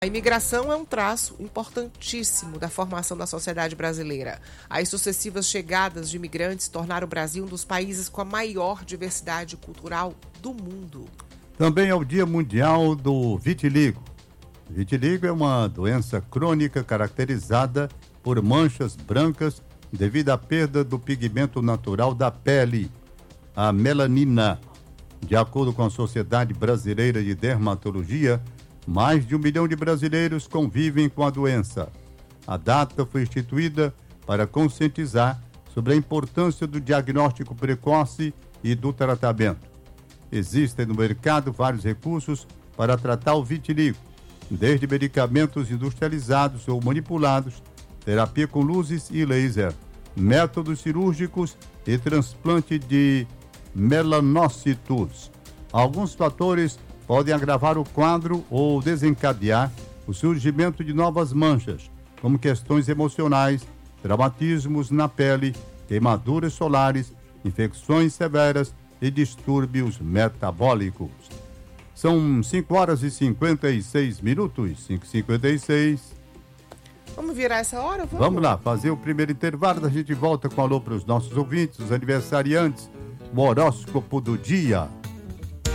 A imigração é um traço importantíssimo da formação da sociedade brasileira. As sucessivas chegadas de imigrantes tornaram o Brasil um dos países com a maior diversidade cultural do mundo. Também é o Dia Mundial do Vitiligo. Vitiligo é uma doença crônica caracterizada por manchas brancas devido à perda do pigmento natural da pele, a melanina. De acordo com a Sociedade Brasileira de Dermatologia, mais de 1 milhão de brasileiros convivem com a doença. A data foi instituída para conscientizar sobre a importância do diagnóstico precoce e do tratamento. Existem no mercado vários recursos para tratar o vitiligo, desde medicamentos industrializados ou manipulados, terapia com luzes e laser, métodos cirúrgicos e transplante de melanócitos. Alguns fatores podem agravar o quadro ou desencadear o surgimento de novas manchas, como questões emocionais, traumatismos na pele, queimaduras solares, infecções severas e distúrbios metabólicos. São 5 horas e 56 minutos, 5h56. Vamos virar essa hora? Vamos lá, fazer o primeiro intervalo, a gente volta com alô para os nossos ouvintes, os aniversariantes, o horóscopo do dia.